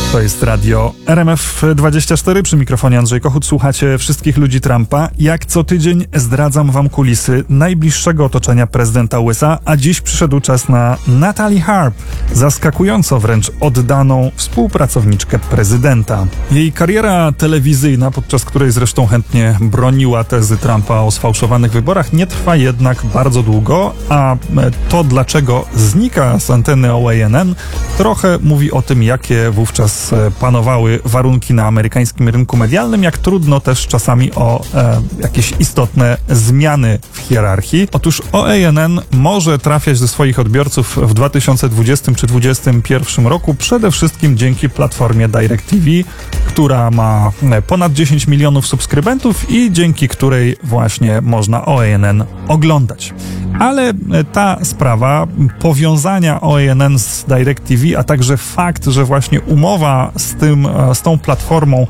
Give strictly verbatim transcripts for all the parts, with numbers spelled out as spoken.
To jest radio R M F dwadzieścia cztery, przy mikrofonie Andrzej Kochut. Słuchacie Wszystkich Ludzi Trumpa. Jak co tydzień zdradzam wam kulisy najbliższego otoczenia prezydenta U S A, a dziś przyszedł czas na Natalie Harp, zaskakująco wręcz oddaną współpracowniczkę prezydenta. Jej kariera telewizyjna, podczas której zresztą chętnie broniła tezy Trumpa o sfałszowanych wyborach, nie trwa jednak bardzo długo, a to, dlaczego znika z anteny O A N N, trochę mówi o tym, jakie wówczas panowały warunki na amerykańskim rynku medialnym, jak trudno też czasami o e, jakieś istotne zmiany w hierarchii. Otóż O A N N może trafiać do swoich odbiorców w dwa tysiące dwudziestym czy dwa tysiące dwudziestym pierwszym roku przede wszystkim dzięki platformie DirecTV, która ma ponad dziesięć milionów subskrybentów i dzięki której właśnie można O A N N oglądać. Ale ta sprawa powiązania O A N N z DirecTV, a także fakt, że właśnie umowa z tym, z tą platformą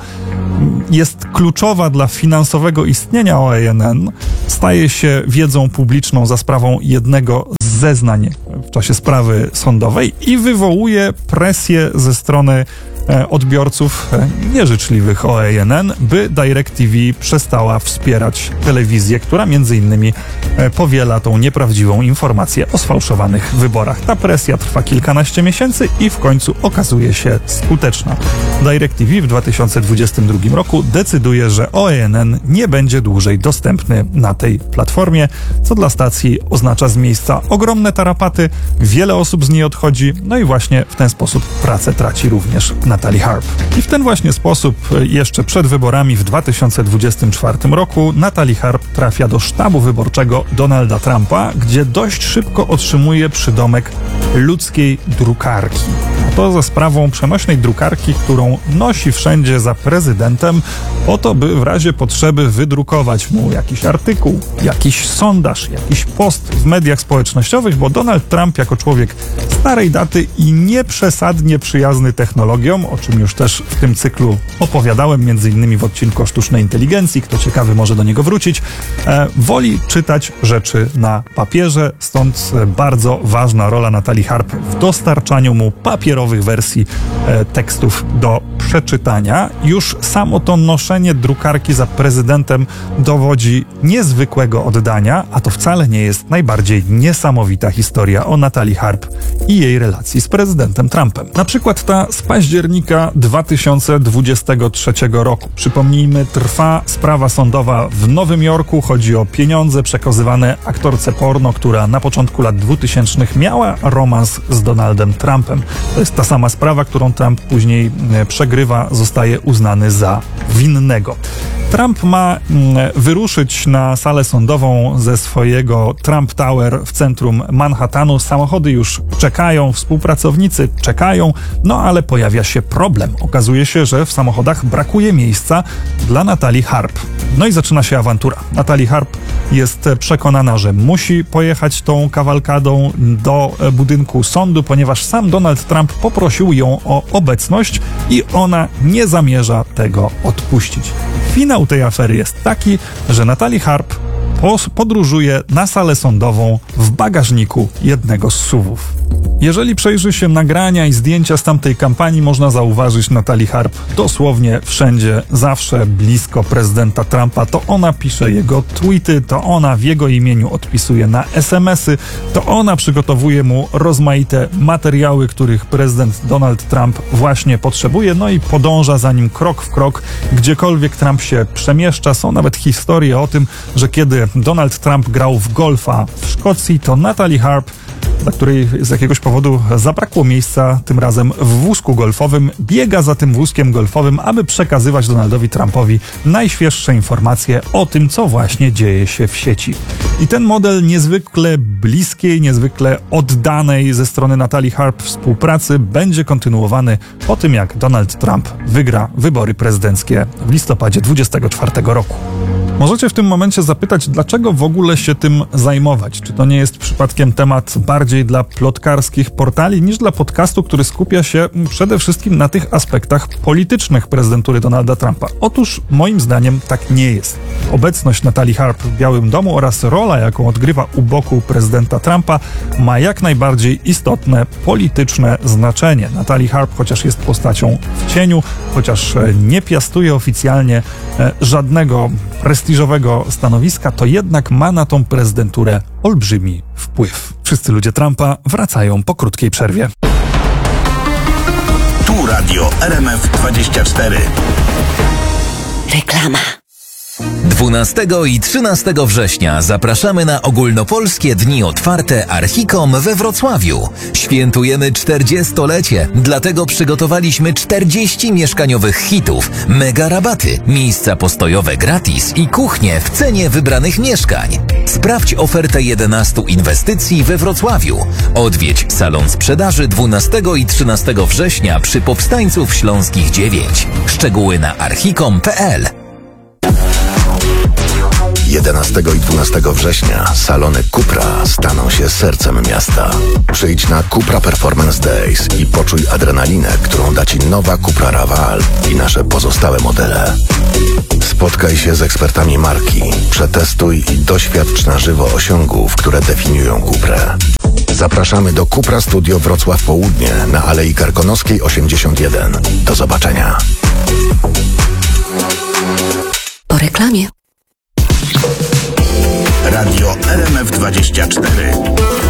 jest kluczowa dla finansowego istnienia O A N N, staje się wiedzą publiczną za sprawą jednego z zeznań w czasie sprawy sądowej i wywołuje presję ze strony odbiorców nieżyczliwych O A N N, by DirecTV przestała wspierać telewizję, która między innymi powiela tą nieprawdziwą informację o sfałszowanych wyborach. Ta presja trwa kilkanaście miesięcy i w końcu okazuje się skuteczna. DirecTV w dwa tysiące dwudziestym drugim roku decyduje, że O A N N nie będzie dłużej dostępny na tej platformie, co dla stacji oznacza z miejsca ogromne tarapaty, wiele osób z niej odchodzi, no i właśnie w ten sposób pracę traci również Natalie Harp. I w ten właśnie sposób jeszcze przed wyborami w dwa tysiące dwudziestym czwartym roku Natalie Harp trafia do sztabu wyborczego Donalda Trumpa, gdzie dość szybko otrzymuje przydomek ludzkiej drukarki. To za sprawą przenośnej drukarki, którą nosi wszędzie za prezydentem, po to, by w razie potrzeby wydrukować mu jakiś artykuł, jakiś sondaż, jakiś post w mediach społecznościowych, bo Donald Trump jako człowiek starej daty i nieprzesadnie przyjazny technologiom, o czym już też w tym cyklu opowiadałem, między innymi w odcinku o sztucznej inteligencji, kto ciekawy może do niego wrócić, e, woli czytać rzeczy na papierze, stąd bardzo ważna rola Natalie Harp w dostarczaniu mu papierowych wersji e, tekstów do przeczytania. Już samo to noszenie drukarki za prezydentem dowodzi niezwykłego oddania, a to wcale nie jest najbardziej niesamowita historia o Natalie Harp i jej relacji z prezydentem Trumpem. Na przykład ta z października dwa tysiące dwudziestego trzeciego roku. Przypomnijmy, trwa sprawa sądowa w Nowym Jorku. Chodzi o pieniądze przekazywane aktorce porno, która na początku lat dwutysięcznych miała romans z Donaldem Trumpem. To jest ta sama sprawa, którą Trump później przegrywa, zostaje uznany za winnego. Trump ma wyruszyć na salę sądową ze swojego Trump Tower w centrum Manhattanu. Samochody już czekają, współpracownicy czekają, no ale pojawia się problem. Okazuje się, że w samochodach brakuje miejsca dla Natalie Harp. No i zaczyna się awantura. Natalie Harp jest przekonana, że musi pojechać tą kawalkadą do budynku sądu, ponieważ sam Donald Trump poprosił ją o obecność i ona nie zamierza tego odpuścić. Finał tej afery jest taki, że Natalie Harp podróżuje na salę sądową w bagażniku jednego z suwów. Jeżeli przejrzy się nagrania i zdjęcia z tamtej kampanii, można zauważyć Natalie Harp dosłownie wszędzie, zawsze blisko prezydenta Trumpa. To ona pisze jego tweety, to ona w jego imieniu odpisuje na es em esy, to ona przygotowuje mu rozmaite materiały, których prezydent Donald Trump właśnie potrzebuje, no i podąża za nim krok w krok, gdziekolwiek Trump się przemieszcza. Są nawet historie o tym, że kiedy Donald Trump grał w golfa w Szkocji, to Natalie Harp, dla której z jakiegoś powodu zabrakło miejsca, tym razem w wózku golfowym, biega za tym wózkiem golfowym, aby przekazywać Donaldowi Trumpowi najświeższe informacje o tym, co właśnie dzieje się w sieci. I ten model niezwykle bliskiej, niezwykle oddanej ze strony Natalie Harp współpracy będzie kontynuowany po tym, jak Donald Trump wygra wybory prezydenckie w listopadzie dwudziestego czwartego roku. Możecie w tym momencie zapytać, dlaczego w ogóle się tym zajmować? Czy to nie jest przypadkiem temat bardziej dla plotkarskich portali niż dla podcastu, który skupia się przede wszystkim na tych aspektach politycznych prezydentury Donalda Trumpa? Otóż moim zdaniem tak nie jest. Obecność Natalii Harp w Białym Domu oraz rola, jaką odgrywa u boku prezydenta Trumpa, ma jak najbardziej istotne polityczne znaczenie. Natalii Harp, chociaż jest postacią w cieniu, chociaż nie piastuje oficjalnie żadnego prestiżowego stanowiska, to jednak ma na tą prezydenturę olbrzymi wpływ. Wszyscy ludzie Trumpa wracają po krótkiej przerwie. Tu Radio R M F dwadzieścia cztery. Reklama. dwunastego i trzynastego września zapraszamy na ogólnopolskie dni otwarte Archicom we Wrocławiu. Świętujemy czterdziestolecie, dlatego przygotowaliśmy czterdzieści mieszkaniowych hitów, mega rabaty, miejsca postojowe gratis i kuchnie w cenie wybranych mieszkań. Sprawdź ofertę jedenastu inwestycji we Wrocławiu. Odwiedź salon sprzedaży dwunastego i trzynastego września przy Powstańców Śląskich dziewięć. Szczegóły na archicom kropka p l. jedenastego i dwunastego września salony Cupra staną się sercem miasta. Przyjdź na Cupra Performance Days i poczuj adrenalinę, którą da Ci nowa Cupra Raval i nasze pozostałe modele. Spotkaj się z ekspertami marki, przetestuj i doświadcz na żywo osiągów, które definiują Cuprę. Zapraszamy do Cupra Studio Wrocław Południe na Alei Karkonoskiej osiemdziesiąt jeden. Do zobaczenia. Po reklamie. Radio R M F dwadzieścia cztery.